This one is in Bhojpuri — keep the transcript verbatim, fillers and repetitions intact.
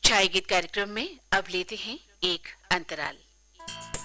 छाया गीत कार्यक्रम में अब लेते हैं एक अंतराल।